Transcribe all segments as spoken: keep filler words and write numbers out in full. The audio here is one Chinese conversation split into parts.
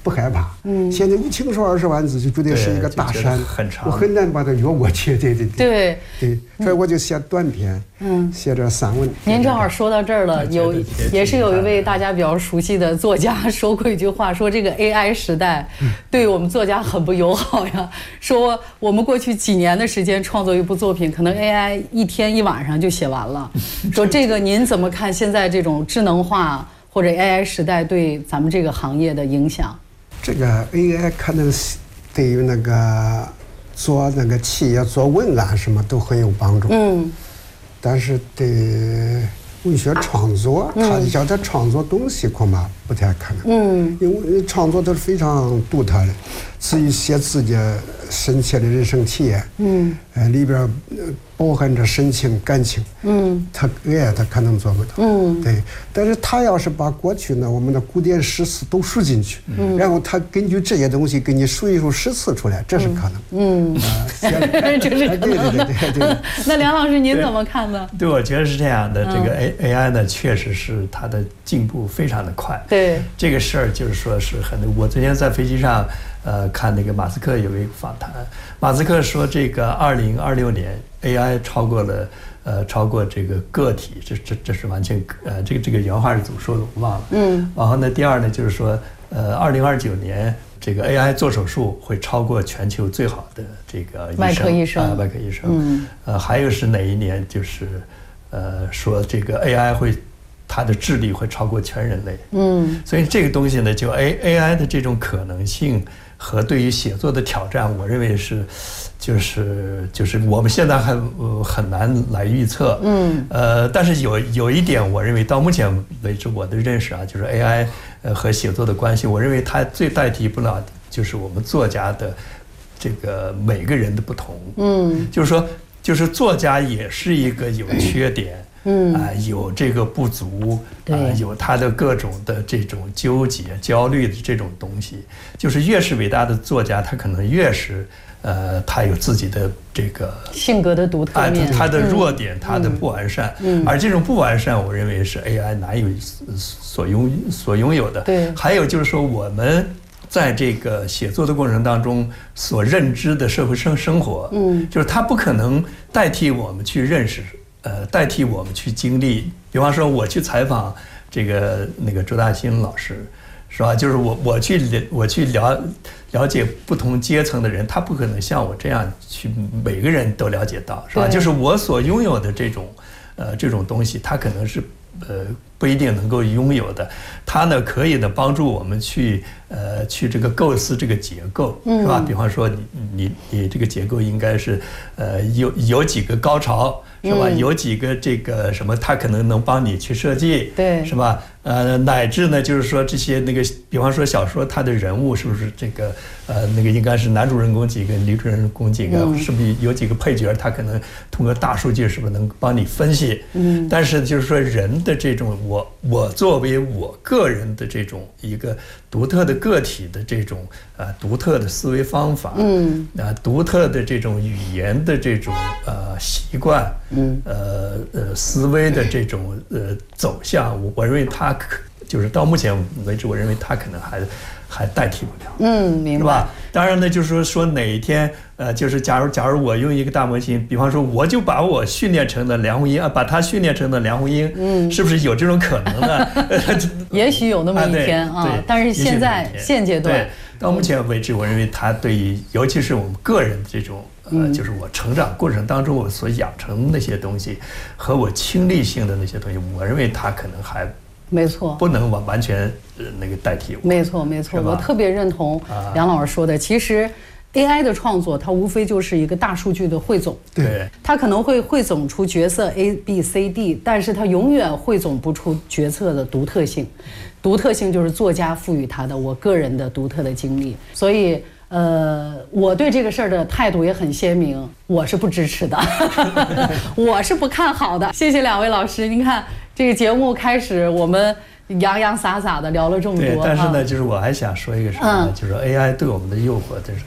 不害怕。嗯，现在一听说二十万字就觉得是一个大山， 很长， 我很难把它越过去。对对对对，所以我就写短篇，嗯，写点散文。 您正好说到这儿了，有也是有一位大家比较熟悉的作家说过一句话，说这个 A I 时代对我们作家很不友好呀。说我们过去几年的时间创作一部作品，可能 A I 一天一晚上就写完了。说这个您怎么看现在这种智能化或者 A I 时代对咱们这个行业的影响？ 这个 A I 可能对于那个做那个企业做文案什么都很有帮助。嗯，但是对文学创作，他叫他创作东西恐怕不太可能。嗯，因为创作都是非常独特的，至于写自己深切的人生体验，嗯，呃里边包含着深情感情，嗯，他 A I 他可能做不到。嗯，对，但是他要是把过去呢我们的古典诗词都输进去，嗯，然后他根据这些东西给你数一数诗词出来，这是可能。嗯，啊， 这是可能的。对对对对对。那梁老师您怎么看呢？ 对，我觉得是这样的。这个 A A I 呢，确实是它的进步非常的快。 对， 这个事儿就是说是很，我昨天在飞机上，呃，看那个马斯克有一个访谈，马斯克说这个二零二六年 A I 超过了，呃，超过这个个体，这这这是完全，呃，这个这个原话是怎么说的我忘了。嗯。然后呢，第二呢就是说，呃，二零二九年这个 A I 做手术会超过全球最好的这个医生， 外科医生， 啊，外科医生。嗯。呃，还有是哪一年？就是，呃，说这个 A I 会。它的智力会超过全人类，嗯，所以这个东西呢，就 A A I 的这种可能性和对于写作的挑战，我认为是，就是就是我们现在还、呃、很难来预测，嗯，呃，但是有有一点，我认为到目前为止我的认识啊，就是 A I 呃和写作的关系，我认为它最代替不了就是我们作家的这个每个人的不同，嗯，就是说，就是作家也是一个有缺点。嗯啊、呃，有这个不足，啊、呃，有他的各种的这种纠结、焦虑的这种东西。就是越是伟大的作家，他可能越是，呃，他有自己的这个性格的独特面， 啊、他的弱点，嗯、他的不完善。嗯，而这种不完善，我认为是 A I 难有所拥所拥有的。 对， 还有就是说我们。在这个写作的过程当中，所认知的社会生生活，嗯，就是它不可能代替我们去认识。呃，代替我们去经历，比方说我去采访这个那个周大新老师，是吧？就是我我去我去了了解不同阶层的人，他不可能像我这样去每个人都了解到，是吧？就是我所拥有的这种呃这种东西，他可能是呃不一定能够拥有的。他呢可以呢帮助我们去呃去这个构思这个结构，是吧？比方说你你你这个结构应该是呃有有几个高潮。是吧？有几个这个什么，他可能能帮你去设计， 对， 是吧？呃，乃至呢，就是说这些那个，比方说小说，它的人物是不是这个呃那个应该是男主人公几个，女主人公几个，嗯、是不是有几个配角？他可能通过大数据是不是能帮你分析？嗯，但是就是说人的这种我我作为我个人的这种一个独特的个体的这种呃独特的思维方法，嗯，啊、呃、独特的这种语言的这种呃习惯。嗯，呃呃，思维的这种呃走向，我我认为它可就是到目前为止，我认为它可能还还代替不了。 嗯，明白。是吧？ 当然呢，就是说说哪一天，呃，就是假如假如我用一个大模型，比方说我就把我训练成了梁红英啊，把它训练成了梁红英，嗯，是不是有这种可能呢？ 也许有那么一天啊，啊但是现在现阶段， 对，到目前为止，我认为它对于尤其是我们个人这种。呃，就是我成长过程当中我所养成的那些东西，和我亲历性的那些东西，我认为它可能还没错， 不能完完全呃那个代替我。 没错没错，我特别认同梁老师说的。其实 A I 的创作，它无非就是一个大数据的汇总， 对， 它可能会汇总出角色 A B C D， 但是它永远汇总不出角色的独特性。独特性就是作家赋予它的，我个人的独特的经历，所以。呃，我对这个事儿的态度也很鲜明，我是不支持的，我是不看好的。谢谢两位老师，您看这个节目开始，我们洋洋洒洒的聊了这么多。 对，但是呢，就是我还想说一个什么呢？嗯、就是 A I 对我们的诱惑真是太大。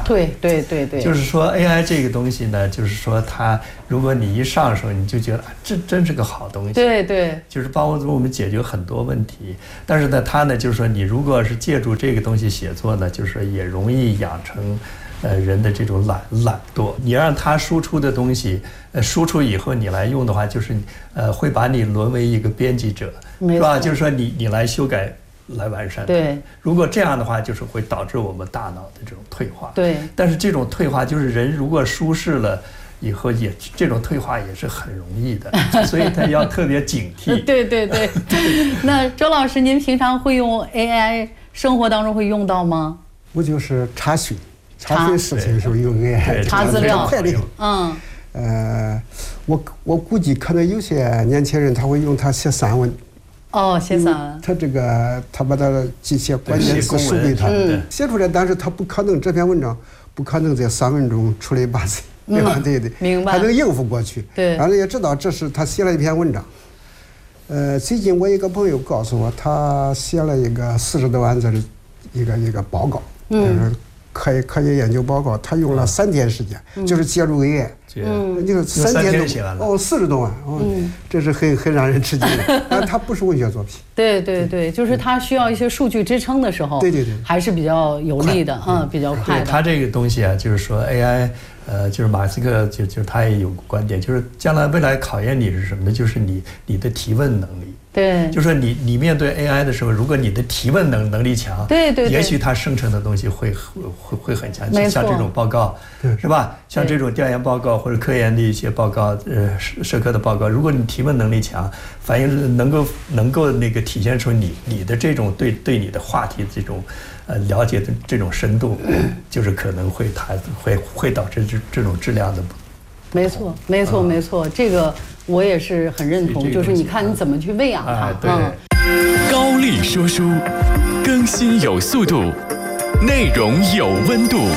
对对对对， 就是说 A I 这个东西呢，就是说它，如果你一上手，你就觉得、啊、这真是个好东西。 对对， 就是帮助我们解决很多问题。但是呢，它呢，就是说你如果是借助这个东西写作呢，就是说也容易养成。呃，人的这种懒懒惰，你让他输出的东西，呃，输出以后你来用的话，就是呃，会把你沦为一个编辑者，是吧？就是说你你来修改、来完善。 对。 如果这样的话，就是会导致我们大脑的这种退化。 对。 但是这种退化，就是人如果舒适了以后也，这种退化也是很容易的，所以他要特别警惕。 对对对。那周老师，您平常会用 A I， 生活当中会用到吗？ 我就是查询。查询事情的时候用 A I 查资料， 快的很。 嗯， 呃，我我估计可能有些年轻人他会用它写散文。 哦，写散文。 他这个他把他这些关键词输给他，写出来，但是他不可能这篇文章不可能在散文中出类拔萃，对吧？对对， 明白。 他能应付过去。 对。 然后也知道这是他写了一篇文章。呃，最近我一个朋友告诉我，他写了一个四十多万字的一个一个报告，嗯。科科学研究报告，他用了三天时间，嗯、就是借助 A I， 嗯，就是三天多哦，四十多万哦，嗯、这是很很让人吃惊的。但它不是文学作品。 对对对，就是它需要一些数据支撑的时候， 对对对， 还是比较有利的，嗯，比较快的。 它这个东西啊，就是说 A I， 呃，就是马斯克就就他也有观点，就是将来未来考验你是什么呢？就是你你的提问能力。 对， 就说你你面对 A I 的时候，如果你的提问能能力强， 对对， 也许它生成的东西会会会很强，像这种报告，是吧？像这种调研报告或者科研的一些报告，呃，社科的报告，如果你提问能力强，反映能够能够那个体现出你你的这种对对你的话题这种呃了解的这种深度，就是可能会它会会导致这这种质量的。 没错，没错，没错，这个我也是很认同。就是你看你怎么去喂养它。 嗯。 高丽说书，更新有速度，内容有温度。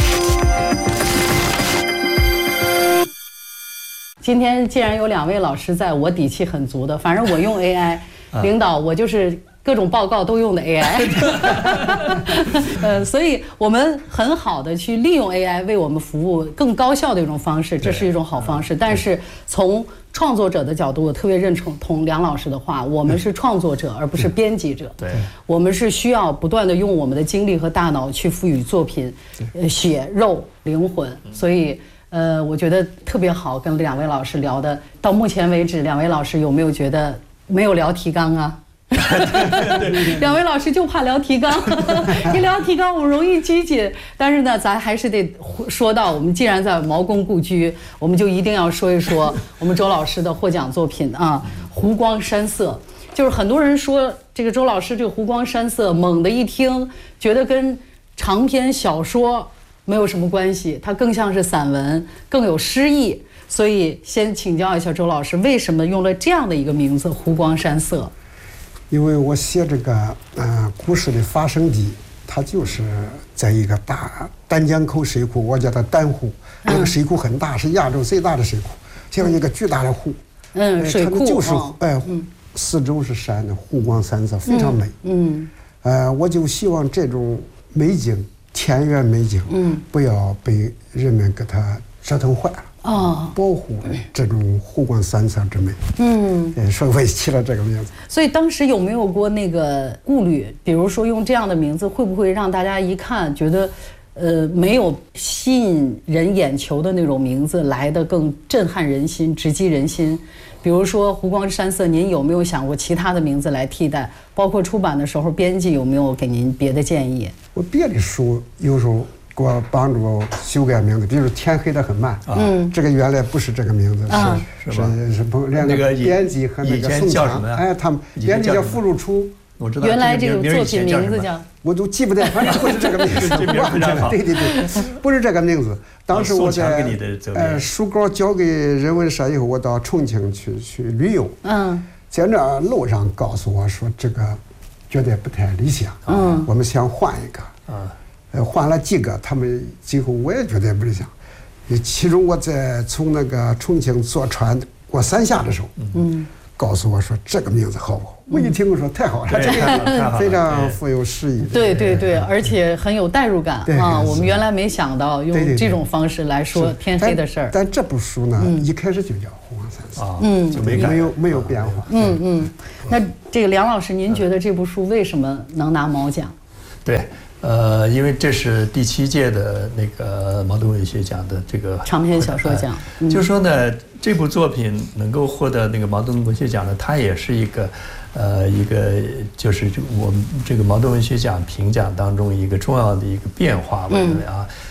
今天既然有两位老师在，我底气很足的。反正我用 A I， 领导我就是。各种报告都用的 A I， 呃，所以我们很好的去利用 A I 为我们服务更高效的一种方式，这是一种好方式。但是从创作者的角度，我特别认同梁老师的话，我们是创作者而不是编辑者。 对， 我们是需要不断的用我们的精力和大脑去赋予作品呃血肉灵魂。所以呃，我觉得特别好，跟两位老师聊的。到目前为止，两位老师有没有觉得没有聊提纲啊？两位老师就怕聊提纲，一聊提纲我们容易拘谨。但是呢，咱还是得说到，我们既然在毛公故居，我们就一定要说一说我们周老师的获奖作品啊，《湖光山色》。就是很多人说这个周老师这个《湖光山色》，猛地一听觉得跟长篇小说没有什么关系，它更像是散文，更有诗意。所以先请教一下周老师，为什么用了这样的一个名字《湖光山色》？ 因为我写这个呃故事的发生地，它就是在一个大丹江口水库，我叫它丹湖。那个水库很大，是亚洲最大的水库，像一个巨大的湖。 嗯，水库就是哎，四周是山的，湖光山色，非常美。嗯，呃，我就希望这种美景，田园美景，嗯，不要被人们给它折腾坏了。哦，保护这种湖光山色之美，嗯，所以我也起了这个名字。 所以当时有没有过那个顾虑？比如说用这样的名字，会不会让大家一看觉得，呃，没有吸引人眼球的那种名字来得更震撼人心、直击人心？比如说湖光山色，您有没有想过其他的名字来替代？包括出版的时候，编辑有没有给您别的建议？ 我别的书有时候给我帮助修改名字，比如天黑得很慢，嗯，这个原来不是这个名字，是是是不，连那个编辑和那个宋强，哎，他们编辑叫傅如初， 我知道。 原来这个作品名字叫， 我都记不得，反正不是这个名字，忘记了。对对对，不是这个名字。当时我在呃书稿交给人文社以后，我到重庆去去旅游，嗯，在那路上告诉我说这个觉得不太理想，嗯，我们想换一个，啊。呃，换了几个，他们最后我也觉得不理想。其中我在从那个重庆坐船过三峡的时候，嗯， 告诉我说这个名字好不好？我一听我说太好了，这个非常富有诗意。 对对对，而且很有代入感啊！我们原来没想到用这种方式来说天黑的事儿。 但这部书呢，一开始就叫《洪荒三思》， 嗯，就没改， 没有没有变化。 嗯嗯。那这个梁老师，您觉得这部书为什么能拿毛奖？ 对。呃，因为这是第七届的那个茅盾文学奖的这个长篇小说奖， 嗯、就说呢，这部作品能够获得那个茅盾文学奖呢，它也是一个，呃，一个就是我们这个茅盾文学奖评奖当中一个重要的一个变化，我认为啊。